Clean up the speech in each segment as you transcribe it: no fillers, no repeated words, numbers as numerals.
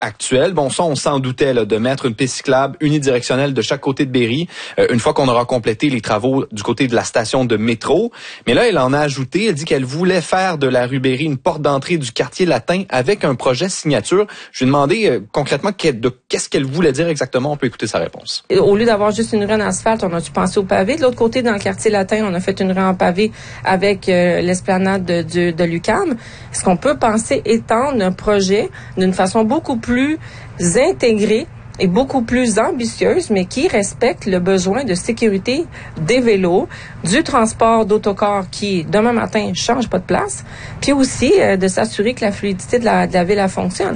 actuelle. Bon, ça, on s'en doutait là, de mettre une piste cyclable unidirectionnelle de chaque côté de Berry, une fois qu'on aura complété les travaux du côté de la station de métro. Mais là, elle en a ajouté, elle dit qu'elle voulait faire de la rue Berry une porte d'entrée du quartier latin avec un projet signature. Je lui ai demandé concrètement qu'est-ce qu'elle voulait dire exactement. On peut écouter sa réponse. Au lieu d'avoir juste une rue en asphalte, on a-tu pensé au pavé. De l'autre côté, dans le quartier latin, on a fait une rue en pavé avec l'esplanade de l'UQAM. Est-ce qu'on peut penser étendre un projet d'une façon beaucoup plus intégrée et beaucoup plus ambitieuse, mais qui respecte le besoin de sécurité des vélos, du transport d'autocars qui, demain matin, change pas de place, puis aussi de s'assurer que la fluidité de la ville fonctionne.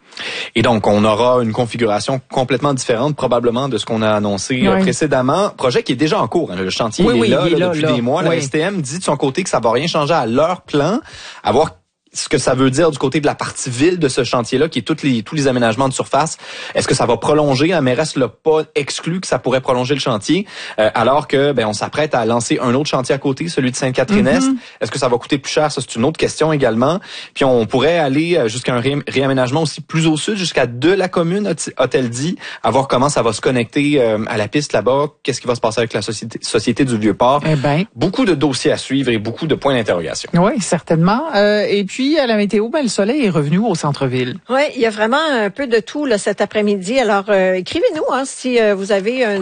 Et donc, on aura une configuration complètement différente, probablement, de ce qu'on a annoncé précédemment. Projet qui est déjà en cours. Hein. Le chantier il est là depuis des mois. La STM dit de son côté que ça va rien changer à leur plan. À voir ce que ça veut dire du côté de la partie ville de ce chantier-là, qui est tous les aménagements de surface. Est-ce que ça va prolonger? La mairesse l'a pas exclu que ça pourrait prolonger le chantier, alors que on s'apprête à lancer un autre chantier à côté, celui de Sainte-Catherine-Est. Est-ce que ça va coûter plus cher? Ça, c'est une autre question également. Puis on pourrait aller jusqu'à un réaménagement aussi plus au sud, jusqu'à de la commune, a-t-elle dit, à voir comment ça va se connecter à la piste là-bas, qu'est-ce qui va se passer avec la société du Vieux-Port. Beaucoup de dossiers à suivre et beaucoup de points d'interrogation. Oui, certainement. Et puis, à la météo, le soleil est revenu au centre-ville. Oui, il y a vraiment un peu de tout là, cet après-midi. Alors, écrivez-nous si vous avez un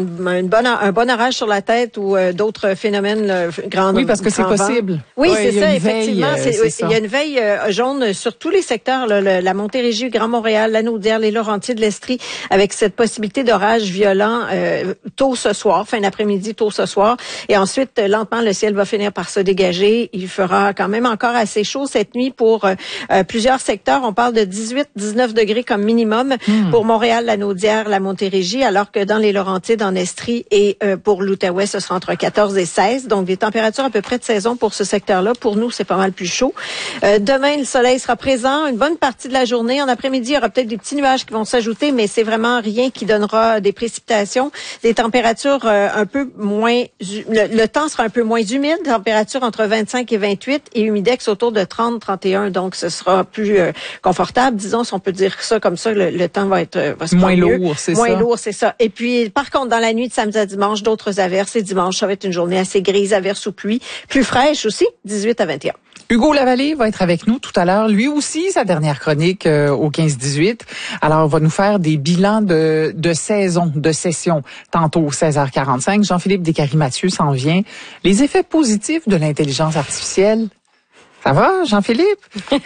bon orage sur la tête ou d'autres phénomènes grands. Oui, parce que c'est possible. Oui, c'est ça, effectivement. Il y a une veille jaune sur tous les secteurs, là, la Montérégie, Grand Montréal, la Naudière, les Laurentides, l'Estrie, avec cette possibilité d'orage violent tôt ce soir, fin d'après-midi, tôt ce soir. Et ensuite, lentement, le ciel va finir par se dégager. Il fera quand même encore assez chaud cette nuit pour plusieurs secteurs. On parle de 18-19 degrés comme minimum pour Montréal, la Naudière, la Montérégie, alors que dans les Laurentides, en Estrie et pour l'Outaouais, ce sera entre 14 et 16. Donc, des températures à peu près de saison pour ce secteur-là. Pour nous, c'est pas mal plus chaud. Demain, le soleil sera présent une bonne partie de la journée. En après-midi, il y aura peut-être des petits nuages qui vont s'ajouter, mais c'est vraiment rien qui donnera des précipitations. Des températures un peu moins... Le temps sera un peu moins humide. Température entre 25 et 28 et humidex autour de 30-31. Donc, ce sera plus confortable. Disons, si on peut dire ça comme ça, le temps va se moins lourd, moins lourd, c'est ça. Et puis, par contre, dans la nuit de samedi à dimanche, d'autres averses. Et dimanche, ça va être une journée assez grise, averses ou pluie. Plus fraîche aussi, 18 à 21. Hugo Lavallée va être avec nous tout à l'heure. Lui aussi, sa dernière chronique au 15-18. Alors, on va nous faire des bilans de saison, de session. Tantôt, 16h45. Jean-Philippe Descaries-Mathieu s'en vient. Les effets positifs de l'intelligence artificielle. Ça va, Jean-Philippe?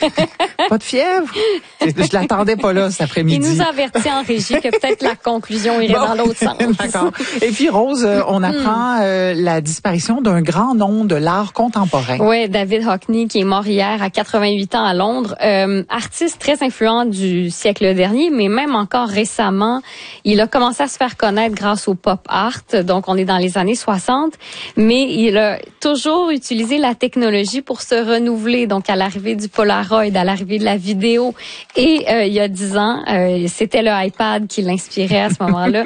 Pas de fièvre? Je l'attendais pas là cet après-midi. Il nous avertit en régie que peut-être la conclusion irait dans l'autre sens. D'accord. Et puis, Rose, on apprend la disparition d'un grand nom de l'art contemporain. Oui, David Hockney, qui est mort hier à 88 ans à Londres. Artiste très influent du siècle dernier, mais même encore récemment, il a commencé à se faire connaître grâce au pop art. Donc, on est dans les années 60. Mais il a toujours utilisé la technologie pour se renouveler. Donc, à l'arrivée du Polaroid, à l'arrivée de la vidéo. Et il y a 10 ans, c'était le iPad qui l'inspirait à ce moment-là.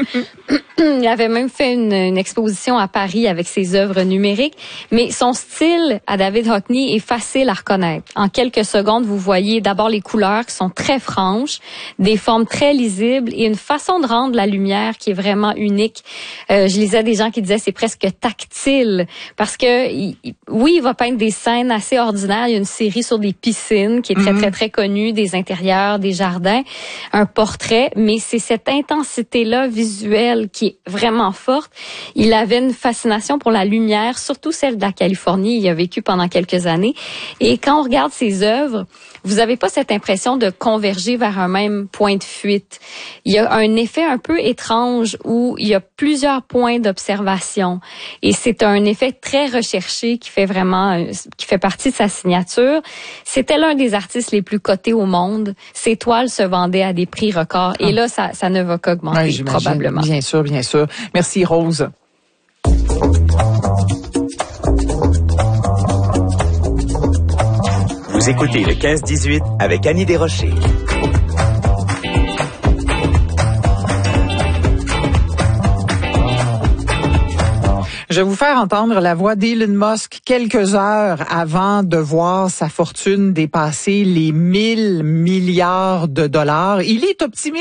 Il avait même fait une exposition à Paris avec ses œuvres numériques. Mais son style à David Hockney est facile à reconnaître. En quelques secondes, vous voyez d'abord les couleurs qui sont très franches, des formes très lisibles et une façon de rendre la lumière qui est vraiment unique. Je lisais des gens qui disaient c'est presque tactile parce que oui, il va peindre des scènes assez ordinaires. Il y a une série sur des piscines qui est très, très, très connue, des intérieurs, des jardins, un portrait, mais c'est cette intensité-là visuelle qui est vraiment forte. Il avait une fascination pour la lumière, surtout celle de la Californie. Il a vécu pendant quelques années. Et quand on regarde ses œuvres, vous n'avez pas cette impression de converger vers un même point de fuite. Il y a un effet un peu étrange où il y a plusieurs points d'observation. Et c'est un effet très recherché qui fait partie de sa signature. C'était l'un des artistes les plus cotés au monde. Ses toiles se vendaient à des prix records. Et là, ça ne va qu'augmenter, probablement. Bien sûr, bien sûr. Merci, Rose. Vous écoutez le 15-18 avec Annie Desrochers. Je vais vous faire entendre la voix d'Elon Musk quelques heures avant de voir sa fortune dépasser les 1 000 milliards de dollars. Il est optimiste.